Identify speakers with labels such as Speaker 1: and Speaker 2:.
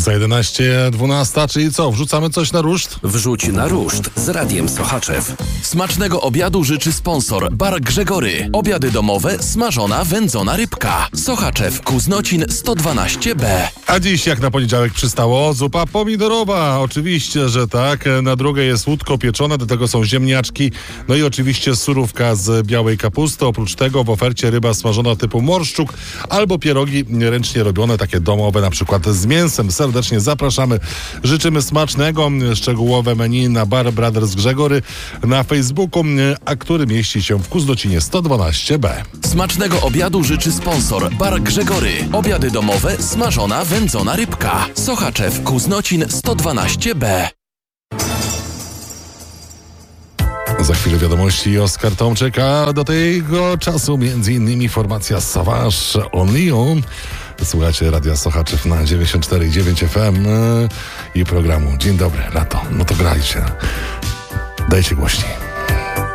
Speaker 1: Za 11:12, czyli co, wrzucamy coś na ruszt?
Speaker 2: Wrzuć na ruszt z Radiem Sochaczew. Smacznego obiadu życzy sponsor Bar Grzegory. Obiady domowe, smażona, wędzona rybka. Sochaczew, Kuznocin 112B.
Speaker 1: A dziś jak na poniedziałek przystało, zupa pomidorowa. Oczywiście, że tak. Na drugą jest łódko pieczone, do tego są ziemniaczki. No i oczywiście surówka z białej kapusty. Oprócz tego w ofercie ryba smażona typu morszczuk albo pierogi ręcznie robione, takie domowe, na przykład z mięsem. Serdecznie zapraszamy. Życzymy smacznego. Szczegółowe menu na Bar Brothers Grzegory na Facebooku, a który mieści się w Kuznocinie 112B.
Speaker 2: Smacznego obiadu życzy sponsor Bar Grzegory. Obiady domowe, smażona, wędzona rybka. Sochaczew, Kuznocin 112B.
Speaker 1: Za chwilę wiadomości Oskar Tomczyk, a do tego czasu m.in. formacja Savage Only You. Słuchacie Radia Sochaczew na 94,9 FM i programu Dzień dobry, lato. No to grajcie. Dajcie głośniej.